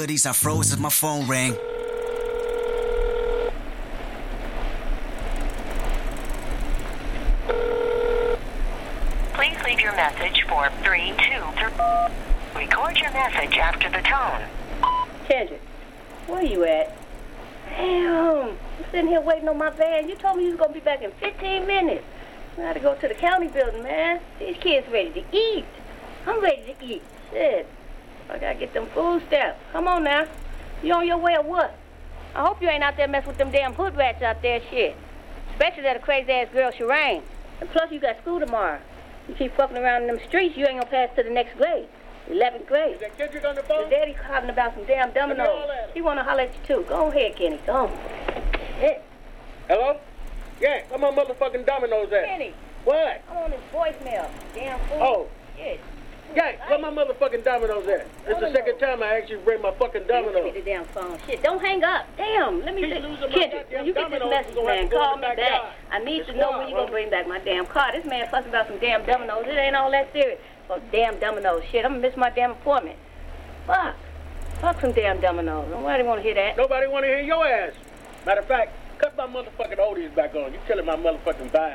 I froze as my phone rang. Please leave your message for 323. Record your message after the tone. Kendrick, where you at? Damn, I'm sitting here waiting on my van. You told me you was going to be back in 15 minutes. I got to go to the county building, man. These kids ready to eat. I'm ready to eat. Shit. I got to get them food stamps. Come on now. You on your way or what? I hope you ain't out there messing with them damn hood rats out there, shit. Especially that crazy-ass girl, Shireen. And plus, you got school tomorrow. You keep fucking around in them streets, you ain't gonna pass to the next grade. 11th grade. Is that Kendrick on the phone? His daddy calling about some damn dominoes. He wanna holler at you, too. Go ahead, Kenny. Go on. Shit. Hello? Yeah, where my motherfucking dominoes at? Kenny. What? I'm on his voicemail. Damn fool. Oh. Shit. Yeah, where my motherfucking dominoes at? It's the second time I asked you to bring my fucking Give me dominoes. the damn phone. Shit, don't hang up. Damn, let me Keep see. losing my Kendrick, goddamn when you get this dominoes, message, you're gonna have man, to go call in me the back. backyard. I need It's to know quiet, when you gonna bro. bring back my damn car. This man fussing about some damn dominoes. It ain't all that serious. Oh, damn dominoes. Shit, I'm gonna miss my damn appointment. Fuck. Fuck some damn dominoes. Nobody wanna hear that. Nobody want to hear your ass. Matter of fact, cut my motherfucking oldies back on. You killing my motherfucking vibe.